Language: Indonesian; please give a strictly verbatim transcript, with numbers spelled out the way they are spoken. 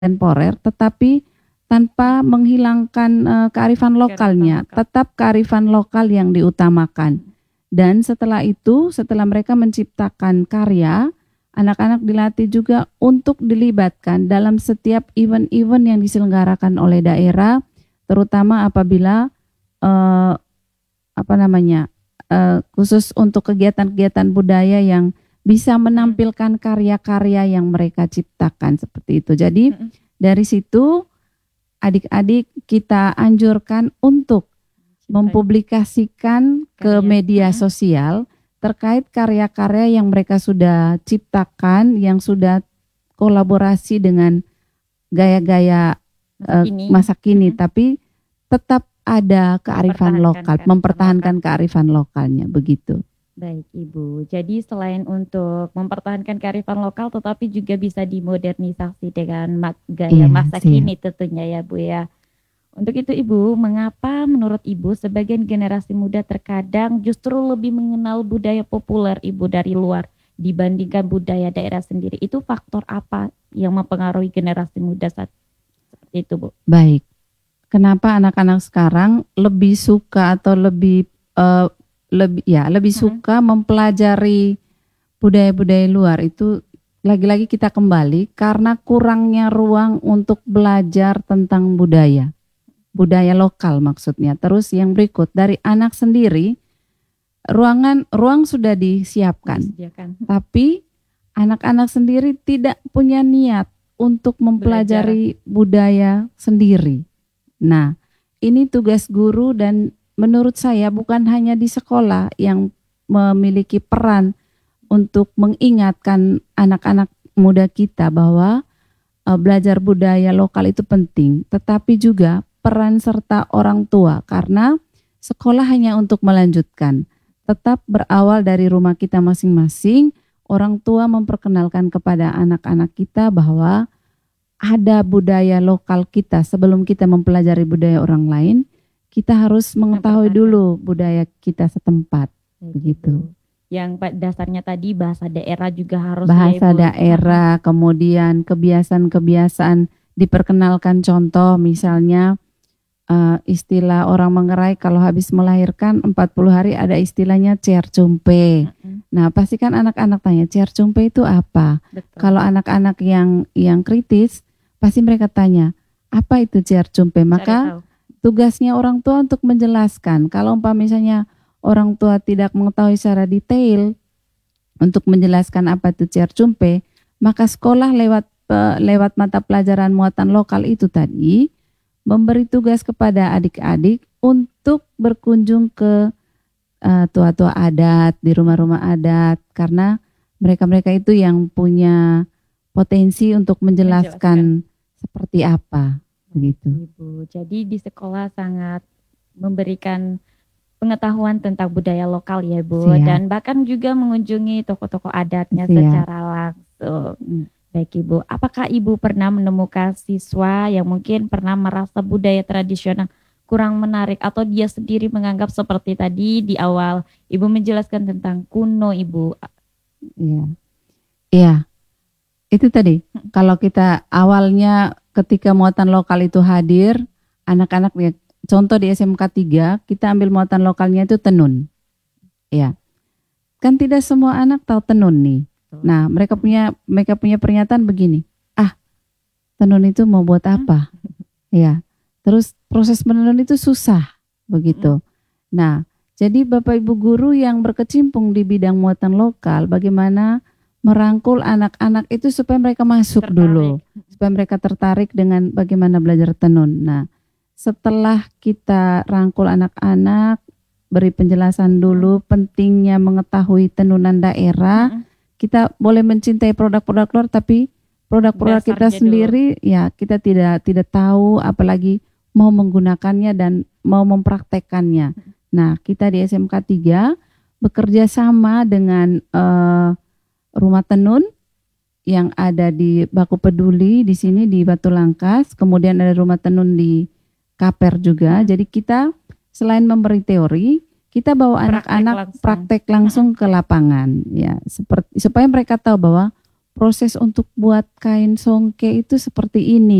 temporer, tetapi tanpa menghilangkan uh, kearifan lokalnya, lokal. tetap kearifan lokal yang diutamakan. Dan setelah itu, setelah mereka menciptakan karya, anak-anak dilatih juga untuk dilibatkan dalam setiap event-event yang diselenggarakan oleh daerah, terutama apabila uh, apa namanya uh, khusus untuk kegiatan-kegiatan budaya yang bisa menampilkan karya-karya yang mereka ciptakan seperti itu. Jadi dari situ adik-adik kita anjurkan untuk mempublikasikan ke media sosial terkait karya-karya yang mereka sudah ciptakan, yang sudah kolaborasi dengan gaya-gaya masa kini, uh, masa kini hmm. tapi tetap ada kearifan lokal, mempertahankan kearifan lokalnya, begitu. Baik Ibu, jadi selain untuk mempertahankan kearifan lokal tetapi juga bisa dimodernisasi dengan gaya iya, masa siap. Kini tentunya ya Bu ya. Untuk itu Ibu, mengapa menurut Ibu sebagian generasi muda terkadang justru lebih mengenal budaya populer Ibu dari luar dibandingkan budaya daerah sendiri? Itu faktor apa yang mempengaruhi generasi muda saat seperti itu Bu? Baik, kenapa anak-anak sekarang lebih suka atau lebih uh, lebih ya lebih suka hmm. mempelajari budaya-budaya luar itu lagi-lagi kita kembali karena kurangnya ruang untuk belajar tentang budaya budaya lokal maksudnya. Terus yang berikut dari anak sendiri, ruangan ruang sudah disiapkan, Disediakan. tapi anak-anak sendiri tidak punya niat untuk mempelajari Belajar. budaya sendiri. Nah, ini tugas guru dan menurut saya bukan hanya di sekolah yang memiliki peran untuk mengingatkan anak-anak muda kita bahwa uh, belajar budaya lokal itu penting, tetapi juga peran serta orang tua karena sekolah hanya untuk melanjutkan. Tetap berawal dari rumah kita masing-masing, orang tua memperkenalkan kepada anak-anak kita bahwa ada budaya lokal kita sebelum kita mempelajari budaya orang lain. Kita harus mengetahui dulu budaya kita setempat, ya, begitu. Yang dasarnya tadi bahasa daerah juga harus bahasa ya, daerah, kemudian kebiasaan-kebiasaan diperkenalkan contoh misalnya uh, istilah orang Manggarai kalau habis melahirkan empat puluh hari ada istilahnya cercumpe. Mm-hmm. Nah, pasti kan anak-anak tanya cercumpe itu apa? Betul. Kalau anak-anak yang yang kritis pasti mereka tanya, apa itu cercumpe? Maka tugasnya orang tua untuk menjelaskan. Kalau umpama misalnya orang tua tidak mengetahui secara detail untuk menjelaskan apa itu cercumpe, maka sekolah lewat lewat mata pelajaran muatan lokal itu tadi memberi tugas kepada adik-adik untuk berkunjung ke uh, tua-tua adat di rumah-rumah adat karena mereka-mereka itu yang punya potensi untuk menjelaskan, menjelaskan. seperti apa. Begitu. Ibu. Jadi di sekolah sangat memberikan pengetahuan tentang budaya lokal ya Bu. Siap. Dan bahkan juga mengunjungi tokoh-tokoh adatnya Siap. secara langsung. Hmm. Baik Ibu, apakah Ibu pernah menemukan siswa yang mungkin pernah merasa budaya tradisional kurang menarik atau dia sendiri menganggap seperti tadi di awal Ibu menjelaskan tentang kuno Ibu? Iya. Iya. Itu tadi, hmm. kalau kita awalnya ketika muatan lokal itu hadir, anak-anak ya, contoh di S M K tiga, kita ambil muatan lokalnya itu tenun. Ya. Kan tidak semua anak tahu tenun nih. Nah, mereka punya mereka punya pernyataan begini. Ah, tenun itu mau buat apa? Ya. Terus proses menenun itu susah, begitu. Nah, jadi Bapak Ibu guru yang berkecimpung di bidang muatan lokal, bagaimana merangkul anak-anak itu supaya mereka masuk tertarik. dulu, supaya mereka tertarik dengan bagaimana belajar tenun. Nah, setelah kita rangkul anak-anak, beri penjelasan dulu pentingnya mengetahui tenunan daerah, hmm. kita boleh mencintai produk-produk luar, tapi produk-produk kita sendiri, dulu. ya kita tidak tidak tahu, apalagi mau menggunakannya dan mau mempraktekannya. Hmm. Nah, kita di S M K tiga bekerja sama dengan uh, Rumah Tenun yang ada di Baku Peduli di sini di Batu Langkas, kemudian ada Rumah Tenun di Kaper juga. Jadi kita selain memberi teori, kita bawa praktek anak-anak langsung. praktek langsung ke lapangan, ya, seperti supaya mereka tahu bahwa proses untuk buat kain songke itu seperti ini